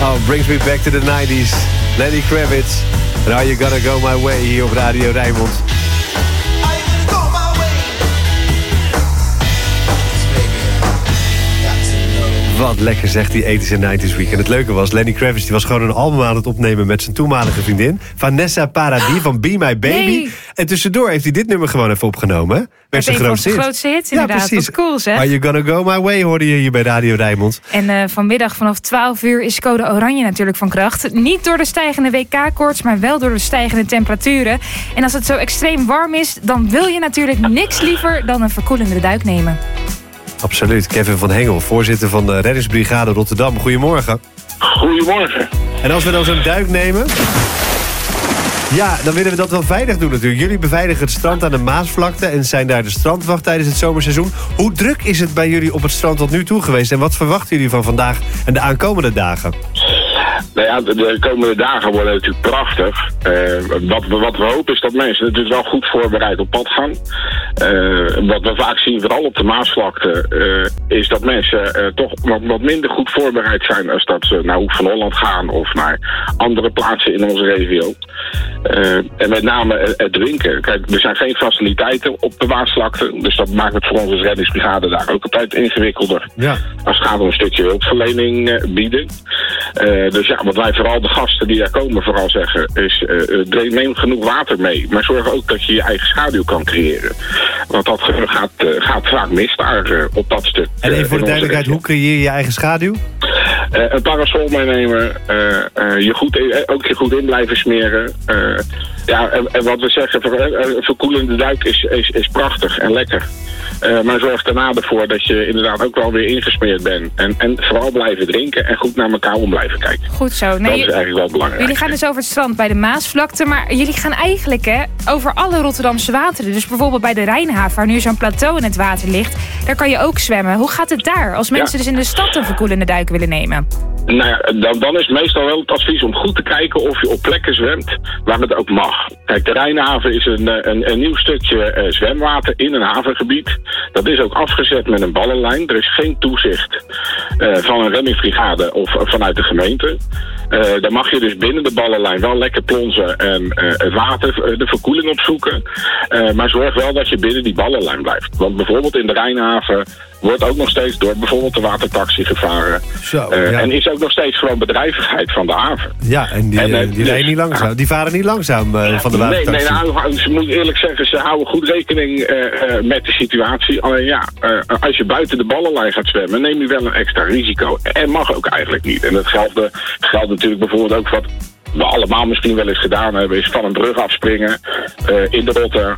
Oh, brings me back to the 90s. Lenny Kravitz. And Are You Gonna Go My Way hier op Radio Rijnmond. Wat lekker zegt die 80s en 90s week. En het leuke was, Lenny Kravitz die was gewoon een album aan het opnemen met zijn toenmalige vriendin Vanessa Paradis van Be My Baby. Nee. En tussendoor heeft hij dit nummer gewoon even opgenomen. Hè? Werd zijn grootste hit. Inderdaad. Ja, precies. Wat cool zeg. Are You Gonna Go My Way hoorde je hier bij Radio Rijnmond. En vanmiddag vanaf 12 uur is code oranje natuurlijk van kracht. Niet door de stijgende WK-koorts, maar wel door de stijgende temperaturen. En als het zo extreem warm is, dan wil je natuurlijk niks liever dan een verkoelende duik nemen. Absoluut. Kevin van Hengel, voorzitter van de Reddingsbrigade Rotterdam. Goedemorgen. Goedemorgen. En als we dan zo'n duik nemen, ja, dan willen we dat wel veilig doen natuurlijk. Jullie beveiligen het strand aan de Maasvlakte en zijn daar de strandwacht tijdens het zomerseizoen. Hoe druk is het bij jullie op het strand tot nu toe geweest? En wat verwachten jullie van vandaag en de aankomende dagen? Nou ja, de komende dagen worden natuurlijk prachtig. Wat we hopen is dat mensen natuurlijk wel goed voorbereid op pad gaan. Wat we vaak zien, vooral op de Maasvlakte, is dat mensen toch wat minder goed voorbereid zijn als dat ze naar Hoek van Holland gaan of naar andere plaatsen in onze regio. En met name het drinken. Kijk, er zijn geen faciliteiten op de Maasvlakte, dus dat maakt het voor ons als reddingsbrigade daar ook altijd ingewikkelder. Ja. Als het gaat om een stukje hulpverlening bieden. Dus ja, wat wij vooral de gasten die daar komen vooral zeggen is, neem genoeg water mee. Maar zorg ook dat je je eigen schaduw kan creëren. Want dat gaat vaak mis daar op dat stuk. En even voor de duidelijkheid, hoe creëer je je eigen schaduw? Een parasol meenemen, ook je goed in blijven smeren. En wat we zeggen, een verkoelende duik is prachtig en lekker. Maar zorg daarna ervoor dat je inderdaad ook wel weer ingesmeerd bent. En vooral blijven drinken en goed naar elkaar om blijven kijken. Goed zo. Dat is eigenlijk wel belangrijk. Jullie gaan dus over het strand bij de Maasvlakte. Maar jullie gaan eigenlijk over alle Rotterdamse wateren. Dus bijvoorbeeld bij de Rijnhaven, waar nu zo'n plateau in het water ligt. Daar kan je ook zwemmen. Hoe gaat het daar? Als mensen dus in de stad een verkoelende duik willen nemen. Nou ja, dan is meestal wel het advies om goed te kijken of je op plekken zwemt waar het ook mag. Kijk, de Rijnhaven is een nieuw stukje zwemwater in een havengebied. Dat is ook afgezet met een ballenlijn. Er is geen toezicht van een reddingsbrigade of vanuit de gemeente. Dan mag je dus binnen de ballenlijn wel lekker plonzen en het water, de verkoeling opzoeken. Maar zorg wel dat je binnen die ballenlijn blijft. Want bijvoorbeeld in de Rijnhaven wordt ook nog steeds door bijvoorbeeld de watertaxi gevaren. En is ook nog steeds gewoon bedrijvigheid van de haven. Ja, en die rijden niet langzaam. Die varen niet langzaam van de watertaxi. Nee, ze moet eerlijk zeggen, ze houden goed rekening met de situatie. Alleen als je buiten de ballenlijn gaat zwemmen, neem je wel een extra risico. En mag ook eigenlijk niet. En dat geldt natuurlijk bijvoorbeeld ook wat we allemaal misschien wel eens gedaan hebben, is van een brug afspringen in de Rotter.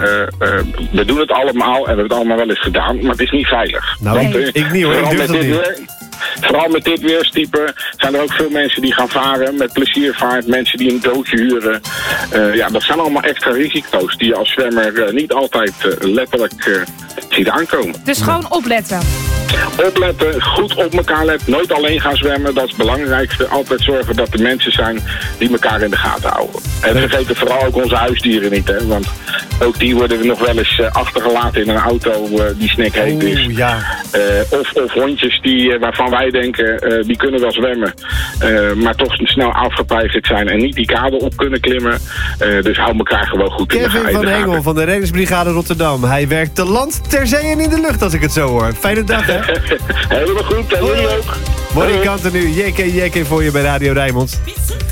We doen het allemaal en we hebben het allemaal wel eens gedaan, maar het is niet veilig. Nou, ik niet hoor, ik durf dat niet. Vooral met dit weerstype zijn er ook veel mensen die gaan varen met pleziervaart, mensen die een doodje huren. Dat zijn allemaal extra risico's die je als zwemmer niet altijd letterlijk ziet aankomen. Dus gewoon opletten. Opletten, goed op elkaar letten, nooit alleen gaan zwemmen, dat is het belangrijkste. Altijd zorgen dat er mensen zijn die elkaar in de gaten houden. En vergeet vooral ook onze huisdieren niet, hè, want ook die worden nog wel eens achtergelaten in een auto die snikheet is. Ja. Of hondjes waarvan wij denken, die kunnen wel zwemmen, maar toch snel afgepeigerd zijn en niet die kade op kunnen klimmen. Dus hou elkaar gewoon goed in de gaten. Kevin van Hengel van de Reddingsbrigade Rotterdam. Hij werkt te land, ter zee en in de lucht, als ik het zo hoor. Fijne dag, hè? Helemaal goed, en jullie ook. Morgen kanten nu, JK voor je bij Radio Rijnmond.